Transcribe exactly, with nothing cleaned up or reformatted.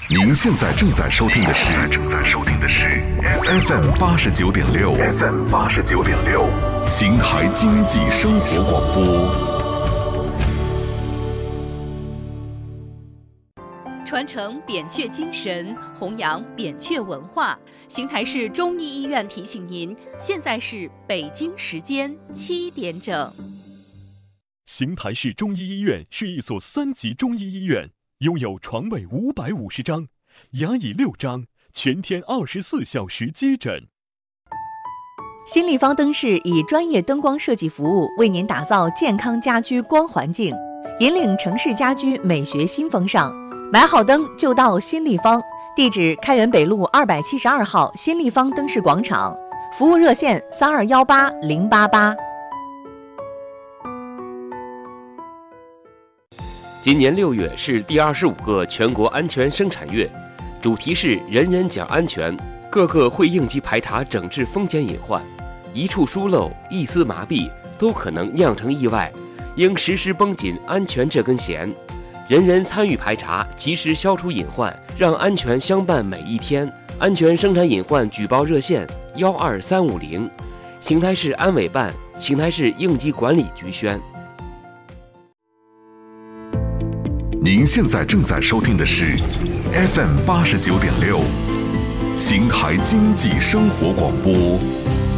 您现在正在收听的是正在收听的是 F M 八十九点六 F M 八十九点六邢台经济生活广播。 传承扁鹊精神，弘扬扁鹊文化。邢台市中医医院提醒您，现在是北京时间七点整。 邢台市中医医院是一所三级中医医院，拥有床位五百五十张，牙椅六张，全天二十四小时接诊。 新立方灯饰以专业灯光设计服务，为您打造健康家居光环境，引领城市家居美学新风尚。买好灯就到新立方，地址开元北路二百七十二号新立方灯饰广场，服务热线三二幺八零八八。 今年六月是第二十五个全国安全生产月，主题是人人讲安全，各个会应急排查整治风险隐患，一处疏漏、一丝麻痹都可能酿成意外，应时时绷紧安全这根弦，人人参与排查，及时消除隐患，让安全相伴每一天。安全生产隐患举报热线幺二三五零，邢台市安委办、邢台市应急管理局宣。 您现在正在收听的是 F M 八十九点六邢台经济生活广播。